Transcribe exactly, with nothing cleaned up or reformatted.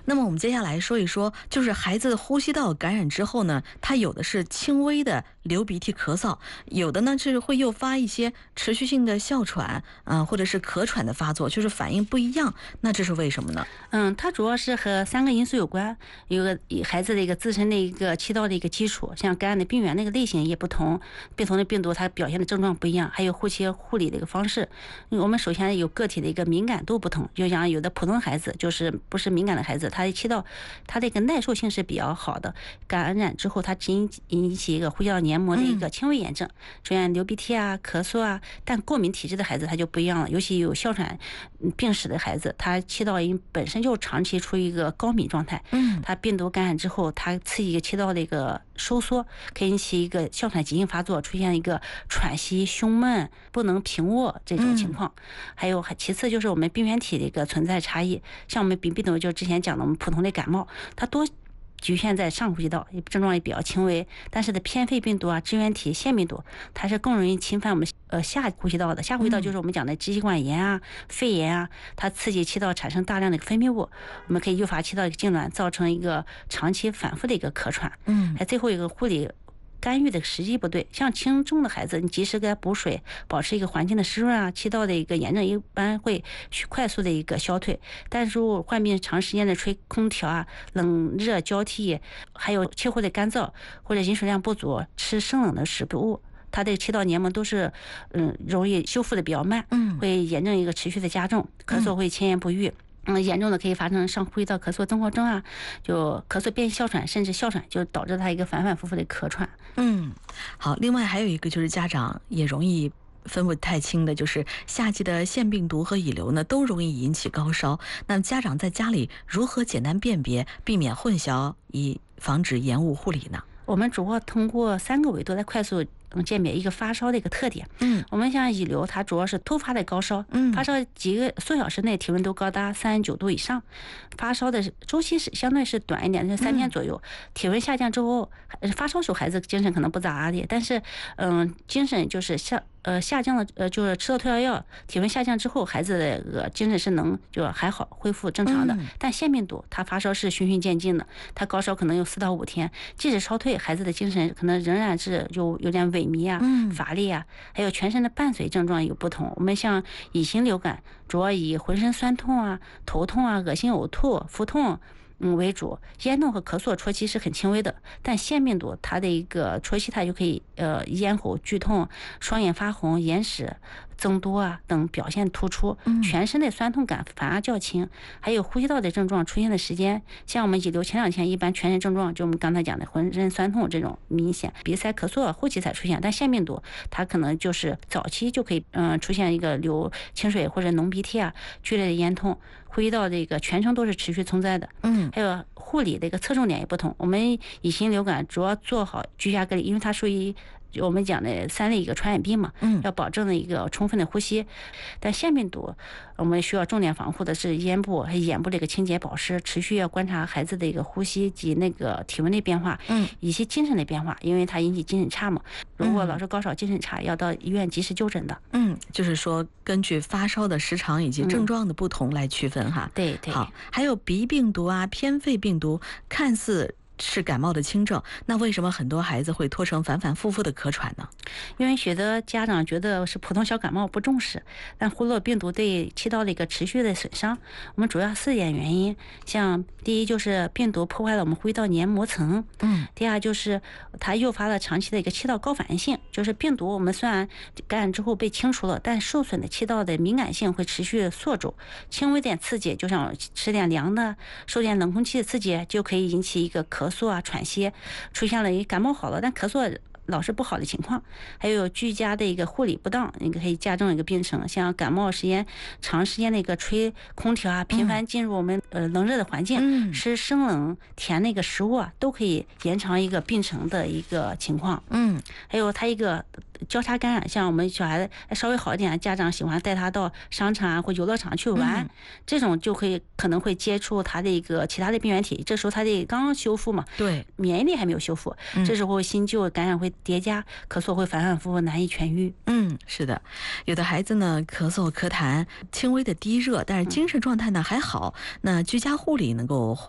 那么我们接下来说一说，就是孩子呼吸道感染之后呢，他有的是轻微的流鼻涕、咳嗽，有的呢是会诱发一些持续性的哮喘啊、呃，或者是咳喘的发作，就是反应不一样。那这是为什么呢？ 嗯，它主要是和三个因素有关，有个孩子的一个自身的一个气道的一个基础，像感染的病原那个类型也不同，不同的病毒它表现的症状不一样，还有后期护理的一个方式。我们首先有个体的一个敏感度不同，就像有的普通孩子就是不是敏感的孩子，他的气道它的一个耐受性是比较好的，感染之后它只引起一个呼吸道黏膜的一个轻微炎症，出现流鼻涕啊、咳嗽啊，但过敏体质的孩子他就不一样了，尤其有哮喘病史的孩子，他气道因本身就长期处于一个高敏状态， 嗯， 他病毒感染之后，它刺激一个气道的一个收缩，可以引起一个哮喘急性发作，出现一个喘息、胸闷、不能平卧这种情况。还有其次就是我们病原体的一个存在差异，像我们鼻病毒就之前讲的我们普通的感冒，它多局限在上呼吸道，症状也比较轻微，但是的偏肺病毒啊、支原体、腺病毒，它是更容易侵犯我们呃下呼吸道的。下呼吸道就是我们讲的支气管炎啊、肺炎啊，它刺激气道产生大量的分泌物，我们可以诱发气道的痉挛，造成一个长期反复的一个咳喘。 嗯， 还最后一个护理干预的时机不对，像轻重的孩子，你及时给他补水，保持一个环境的湿润啊，气道的一个炎症一般会快速的一个消退。但是如果患病长时间的吹空调啊，冷热交替，还有气候的干燥或者饮水量不足，吃生冷的食物，它的气道黏膜都是嗯容易修复的比较慢， 嗯， 会炎症一个持续的加重，咳嗽会千言不愈。嗯，严重的可以发生上呼吸道咳嗽综合征啊，就咳嗽变哮喘，甚至哮喘，就导致他一个反反复复的咳喘。 嗯，好。另外还有一个就是家长也容易分不太清的，就是夏季的腺病毒和乙流呢，都容易引起高烧。那家长在家里如何简单辨别，避免混淆，以防止延误护理呢？ 我们主要通过三个维度来快速鉴别一个发烧的一个特点。 嗯， 我们像乙流，它主要是突发的高烧， 嗯， 发烧几个数小时内体温都高达三十九度以上，发烧的周期是相对是短一点，是三天左右。嗯、体温下降之后，发烧时候孩子精神可能不咋地，但是嗯，精神就是下呃下降了，呃就是吃了退烧药，体温下降之后，孩子的精神是能就还好恢复正常的。嗯、但腺病毒它发烧是循序渐进的，它高烧可能有四到五天，即使烧退，孩子的精神可能仍然是就有点萎靡啊、乏力啊，还有全身的伴随症状有不同。我们像乙型流感，主要以浑身酸痛啊、头痛啊、恶心呕吐、腹痛嗯为主，咽痛和咳嗽啜泣是很轻微的。但腺病毒它的一个啜泣，它就可以呃咽喉剧痛、双眼发红、眼屎增多啊等表现突出，全身的酸痛感反而较轻，还有呼吸道的症状出现的时间，像我们乙流前两天一般全身症状就我们刚才讲的浑身酸痛这种明显，鼻塞咳嗽后期才出现，但腺病毒它可能就是早期就可以嗯、呃、出现一个流清水或者浓鼻涕啊、剧烈的咽痛，呼吸道这个全程都是持续存在的。嗯，还有护理的一个侧重点也不同，我们乙型流感主要做好居家隔离，因为它属于我们讲的三类一个传染病嘛，嗯，要保证的一个充分的呼吸。但腺病毒，我们需要重点防护的是咽部还有眼部的一个清洁保湿，持续要观察孩子的一个呼吸及那个体温的变化，嗯，以及精神的变化，因为它引起精神差嘛。如果老是高烧、精神差，要到医院及时就诊的。 嗯，就是说根据发烧的时长以及症状的不同来区分哈。 嗯、对对。 好，还有鼻病毒啊、偏肺病毒，看似是感冒的轻症，那为什么很多孩子会拖成反反复复的咳喘呢？ 因为许多家长觉得是普通小感冒不重视，但忽略病毒对气道的一个持续的损伤。我们主要四点原因，像第一就是病毒破坏了我们呼吸道黏膜层，嗯，第二就是它诱发了长期的一个气道高反应性，就是病毒我们虽然感染之后被清除了，但受损的气道的敏感性会持续锁住，轻微点刺激，就像吃点凉的、受点冷空气的刺激，就可以引起一个咳嗽啊、喘息，出现了一感冒好了，但咳嗽老是不好的情况，还有居家的一个护理不当，那个可以加重一个病程，像感冒时间长时间的一个吹空调啊，频繁进入我们呃冷热的环境，嗯、吃生冷甜那个食物啊，都可以延长一个病程的一个情况。嗯，还有它一个交叉感染，像我们小孩子稍微好一点，家长喜欢带他到商场啊或游乐场去玩，嗯、这种就可以可能会接触他的一个其他的病原体，这时候他的刚修复嘛， 对， 免疫力还没有修复，嗯、这时候新旧感染会叠加，咳嗽会反反复复难以痊愈。 嗯，是的，有的孩子呢咳嗽咳痰轻微的低热，但是精神状态呢还好，那居家护理能够